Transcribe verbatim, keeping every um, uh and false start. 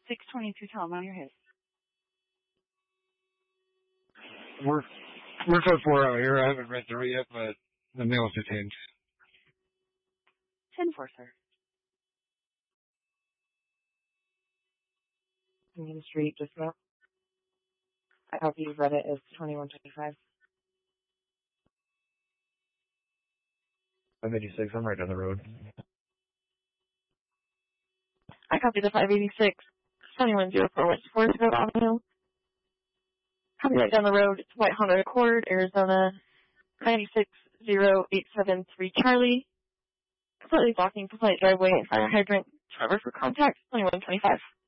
six twenty-two, tell them on your hits. We're, we're code four out here. I haven't read through it yet, but the mail's detained. ten four, sir. Main Street, just now. I hope you've read it as twenty-one twenty-five. five eighty-six, I'm right down the road. I copy the five eighty-six, twenty-one oh four West Forest Road Avenue. Copy right down the road, it's White Honda Accord, Arizona, nine six zero eight seven three Charlie. Completely blocking complaint driveway and fire hydrant. Trevor for contact, twenty-one twenty-five.